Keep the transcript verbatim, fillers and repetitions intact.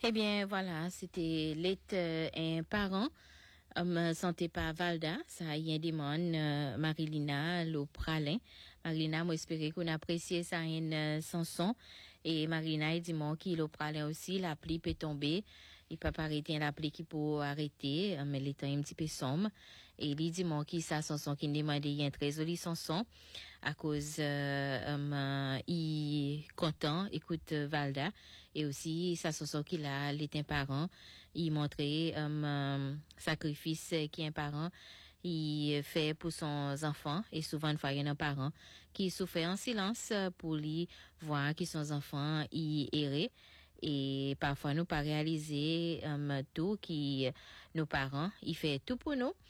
Eh bien, voilà, c'était l'être euh, un parent. Um, santé par Valda, ça y a des monde, euh, Marilina, le pralin. Marilina, moi, espérer qu'on apprécie ça une euh, chanson. Et Marilina, il dit, moi, qui le pralin aussi, la pluie peut tomber. Il peut pas arrêter la pluie qui peut arrêter, euh, mais les temps un petit peu sombre. Et il dit, moi, qui ça chanson qui demande, il y a une très jolie chanson. À cause, euh, um, euh, il content, écoute euh, Valda. Et aussi, sa chanson qu'il a, il est un parent. Il montrait, um, euh, sacrifice qui est un parent il fait pour son enfant et souvent une fois il y a un parent qui souffre en silence pour lui voir que son enfant y errait et parfois nous pas réaliser um, tout qui nos parents il fait tout pour nous